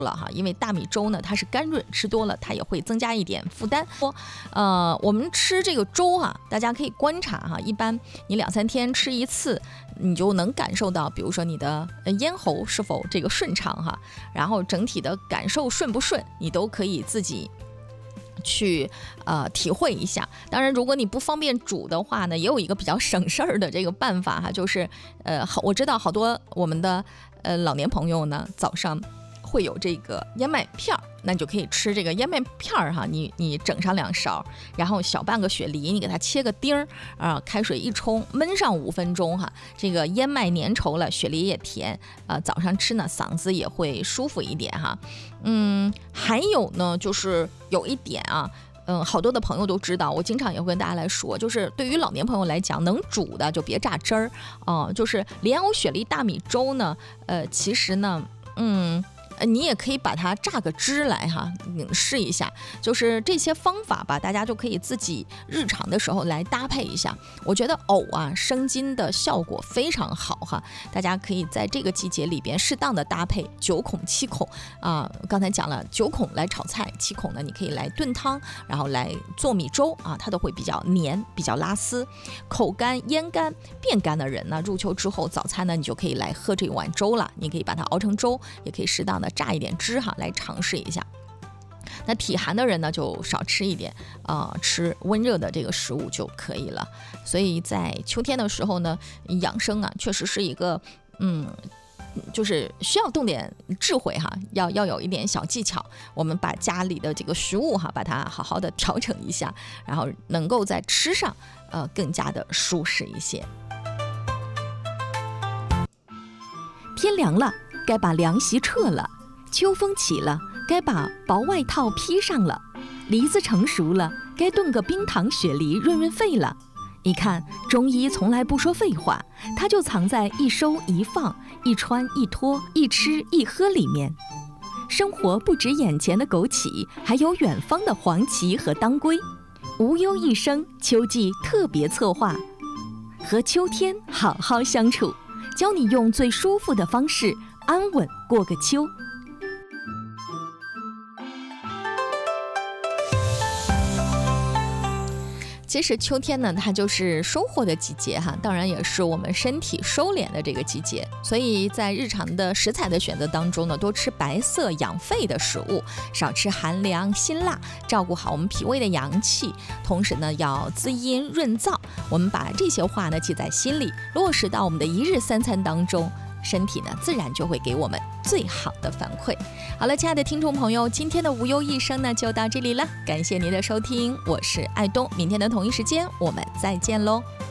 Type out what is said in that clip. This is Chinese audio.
了哈，因为大米粥呢它是甘润，吃多了它也会增加一点负担。我们吃这个粥啊，大家可以观察哈，一般你2-3天吃一次，你就能感受到，比如说你的咽喉是否这个顺畅哈，然后整体的感受顺不顺，你都可以自己去体会一下。当然如果你不方便煮的话呢，也有一个比较省事儿的这个办法哈，就是我知道好多我们的老年朋友呢早上会有这个燕麦片儿，那你就可以吃这个燕麦片儿哈，你整上2勺，然后小半个雪梨，你给它切个丁儿开水一冲，焖上5分钟哈，这个燕麦粘稠了，雪梨也甜早上吃呢嗓子也会舒服一点哈。还有呢就是有一点啊，好多的朋友都知道，我经常也会跟大家来说，就是对于老年朋友来讲，能煮的就别榨汁儿就是莲藕雪梨大米粥呢，其实呢你也可以把它榨个汁来哈，你试一下，就是这些方法吧，大家就可以自己日常的时候来搭配一下。我觉得藕啊生津的效果非常好哈，大家可以在这个季节里边适当的搭配9孔7孔刚才讲了9孔来炒菜，7孔呢你可以来炖汤，然后来做米粥它都会比较黏，比较拉丝。口干咽干变干的人呢，入秋之后早餐呢你就可以来喝这碗粥了，你可以把它熬成粥，也可以适当的榨一点汁哈，来尝试一下。那体寒的人呢就少吃一点吃温热的这个食物就可以了。所以在秋天的时候呢，养生确实是一个就是需要动点智慧哈，要有一点小技巧。我们把家里的这个食物哈，把它好好的调整一下，然后能够在吃上更加的舒适一些。 天凉了，该把凉席撤了；秋风起了，该把薄外套披上了；梨子成熟了，该炖个冰糖雪梨润润肺了。你看，中医从来不说废话，它就藏在一收一放、一穿一脱、一吃一喝里面。生活不止眼前的枸杞，还有远方的黄芪和当归。无忧一生秋季特别策划，和秋天好好相处，教你用最舒服的方式安稳过个秋。 其实秋天呢，它就是收获的季节哈，当然也是我们身体收敛的这个季节。所以在日常的食材的选择当中呢，多吃白色养肺的食物，少吃寒凉辛辣，照顾好我们脾胃的阳气，同时呢要滋阴润燥。我们把这些话呢记在心里，落实到我们的一日3餐当中，身体呢自然就会给我们最好的反馈。好了，亲爱的听众朋友，今天的无忧一生呢就到这里了，感谢您的收听，我是爱东，明天的同一时间我们再见喽。